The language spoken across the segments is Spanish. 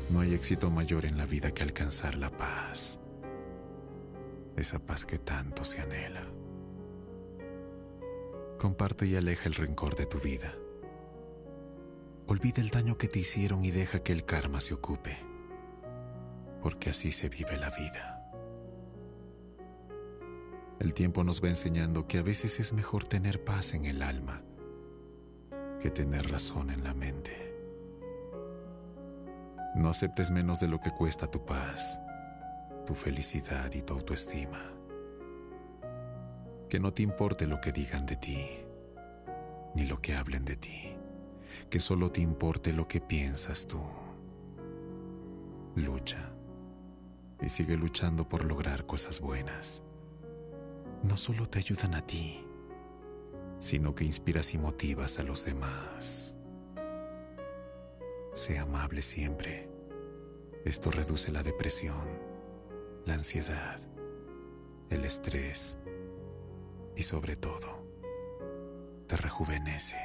No hay éxito mayor en la vida que alcanzar la paz. Esa paz que tanto se anhela. Comparte y aleja el rencor de tu vida. Olvida el daño que te hicieron y deja que el karma se ocupe, porque así se vive la vida. El tiempo nos va enseñando que a veces es mejor tener paz en el alma que tener razón en la mente. No aceptes menos de lo que cuesta tu paz, tu felicidad y tu autoestima. Que no te importe lo que digan de ti, ni lo que hablen de ti. Que solo te importe lo que piensas tú. Lucha y sigue luchando por lograr cosas buenas. No solo te ayudan a ti, sino que inspiras y motivas a los demás. Sé amable siempre. Esto reduce la depresión, la ansiedad, el estrés y sobre todo, te rejuvenece.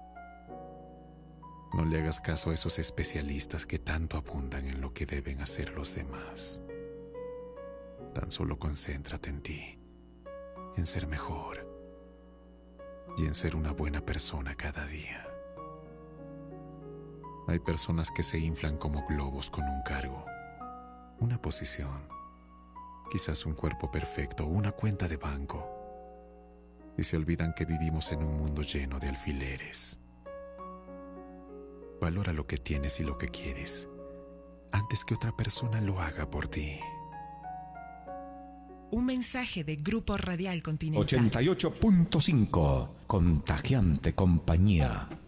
No le hagas caso a esos especialistas que tanto abundan en lo que deben hacer los demás. Tan solo concéntrate en ti, en ser mejor y en ser una buena persona cada día. Hay personas que se inflan como globos con un cargo, una posición, quizás un cuerpo perfecto o una cuenta de banco, y se olvidan que vivimos en un mundo lleno de alfileres. Valora lo que tienes y lo que quieres, antes que otra persona lo haga por ti. Un mensaje de Grupo Radial Continental. 88.5, contagiante compañía.